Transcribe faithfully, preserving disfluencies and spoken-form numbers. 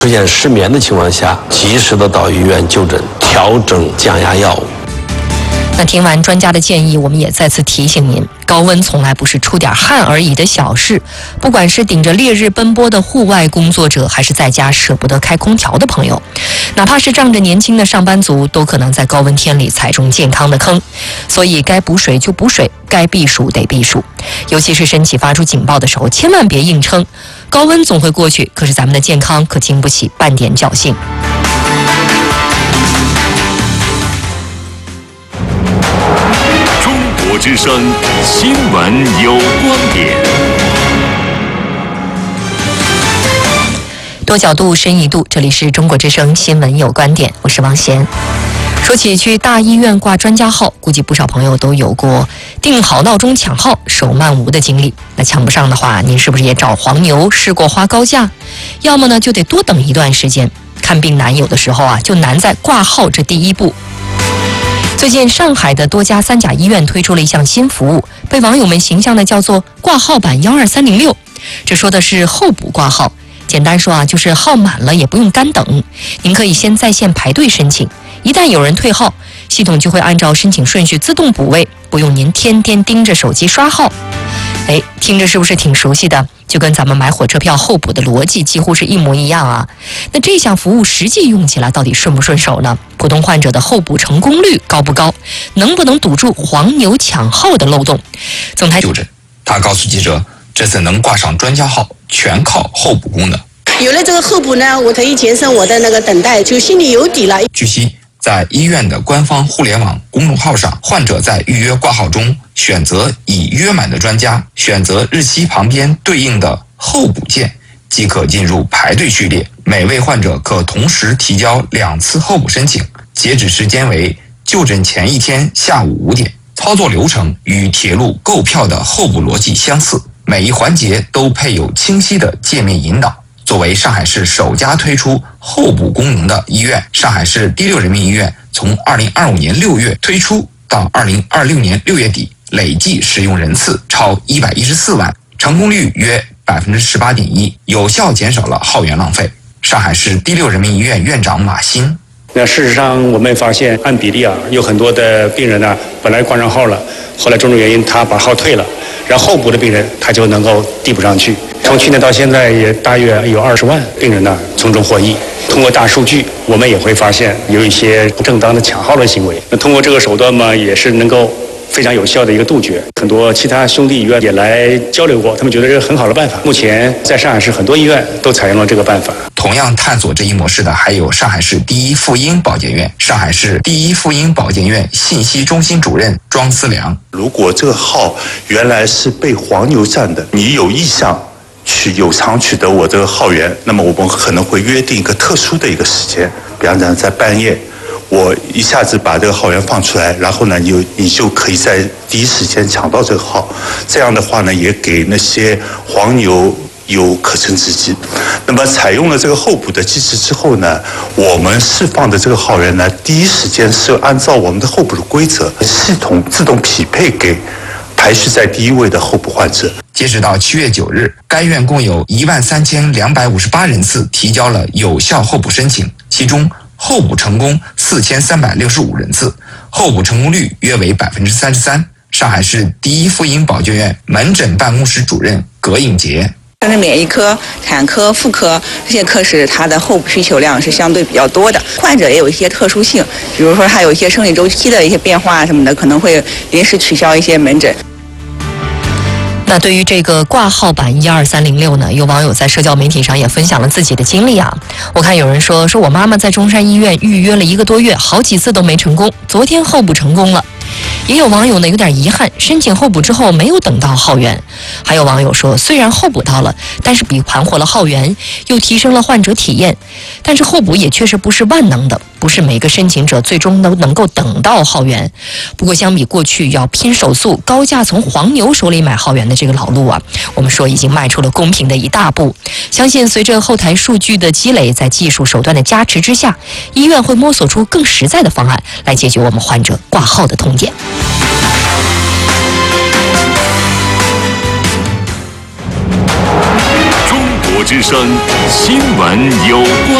出现失眠的情况下，及时的到医院就诊，调整降压药物。 那听完专家的建议，我们也再次提醒您，高温从来不是出点汗而已的小事。不管是顶着烈日奔波的户外工作者，还是在家舍不得开空调的朋友，哪怕是仗着年轻的上班族，都可能在高温天里踩中健康的坑。所以该补水就补水，该避暑得避暑。尤其是身体发出警报的时候，千万别硬撑。高温总会过去，可是咱们的健康可经不起半点侥幸。 中国之声新闻有观点， 多角度深一度，这里是中国之声新闻有观点，我是王贤。说起去大医院挂专家号，估计不少朋友都有过定好闹钟抢号手慢无的经历。那抢不上的话，您是不是也找黄牛试过花高价？要么呢就得多等一段时间。看病难，有的时候啊就难在挂号这第一步。最近上海的多家三甲医院推出了一项新服务，被网友们形象的叫做挂号版幺二三零六。这说的是候补挂号，简单说啊就是号满了也不用干等，您可以先在线排队申请，一旦有人退号，系统就会按照申请顺序自动补位，不用您天天盯着手机刷号。哎，听着是不是挺熟悉的？就跟咱们买火车票候补的逻辑几乎是一模一样啊。那这项服务实际用起来到底顺不顺手呢？普通患者的候补成功率高不高？能不能堵住黄牛抢号的漏洞？总台就诊，他告诉记者，这次能挂上专家号，全靠候补功能。 有了这个候补呢，我可以节省我的那个等待，就心里有底了。 据悉，在医院的官方互联网公众号上，患者在预约挂号中选择已约满的专家，选择日期旁边对应的候补键，即可进入排队序列。每位患者可同时提交两次候补申请，截止时间为就诊前一天下午五点。操作流程与铁路购票的候补逻辑相似，每一环节都配有清晰的界面引导。作为上海市首家推出候补功能的医院，上海市第六人民医院从二零二五年六月推出到二零二六年六月底，累计使用人次超一百一十四万，成功率约百分之十八点一，有效减少了号源浪费。上海市第六人民医院院长马欣。 那事实上，我们发现按比例啊，有很多的病人呢，本来挂上号了，后来种种原因他把号退了，然后候补的病人他就能够递补上去。从去年到现在，也大约有二十万病人呢从中获益。通过大数据，我们也会发现有一些不正当的抢号的行为。那通过这个手段嘛，也是能够非常有效的一个杜绝。很多其他兄弟医院也来交流过，他们觉得这是很好的办法。目前在上海市很多医院都采用了这个办法。 同样探索这一模式的还有上海市第一妇婴保健院。上海市第一妇婴保健院信息中心主任庄思良。 如果这个号原来是被黄牛占的，你有意向去有偿取得我这个号源，那么我们可能会约定一个特殊的一个时间，比方讲在半夜，我一下子把这个号源放出来，然后呢，你你就可以在第一时间抢到这个号。这样的话呢，也给那些黄牛有可乘之机。那么采用了这个候补的机制之后呢，我们释放的这个号源呢，第一时间是按照我们的候补的规则，系统自动匹配给排序在第一位的候补患者。 截止到七月九日，该院共有一万三千两百五十八人次提交了有效候补申请，其中候补成功四千三百六十五人次，候补成功率约为百分之三十三。上海市第一妇婴保健院门诊办公室主任葛颖杰。 像是免疫科、产科、妇科这些科室，它的候补需求量是相对比较多的。患者也有一些特殊性，比如说他有一些生理周期的一些变化什么的，可能会临时取消一些门诊。 那对于这个挂号版一二三零六呢，有网友在社交媒体上也分享了自己的经历啊。我看有人说，说我妈妈在中山医院预约了一个多月，好几次都没成功，昨天候补成功了。也有网友呢有点遗憾，申请候补之后没有等到号源。还有网友说，虽然候补到了，但是比盘活了号源，又提升了患者体验。但是候补也确实不是万能的，不是每个申请者最终都能够等到号源。不过相比过去要拼手速、高价从黄牛手里买号源的这个老路啊，我们说已经迈出了公平的一大步。相信随着后台数据的积累，在技术手段的加持之下，医院会摸索出更实在的方案来解决我们患者挂号的痛点。 中国国之声新闻有观